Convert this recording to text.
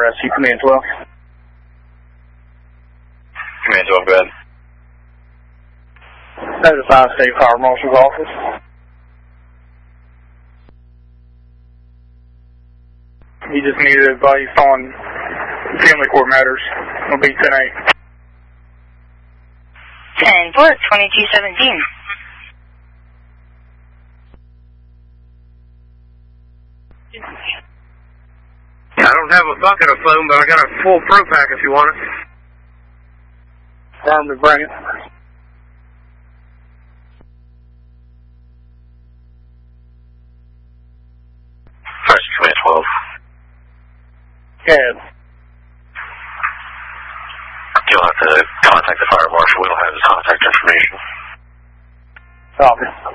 RSU Command 12. Command 12, go ahead. Notify State Fire Marshal's office. You just needed advice on family court matters. It'll be 10-8. 10-4, 2217. I don't have a bucket of foam, but I got a full pro pack if you want it. Armed to bring it. First, Command 12. Yeah. You'll have to contact the fire marshal. We don't have his contact information. Copy.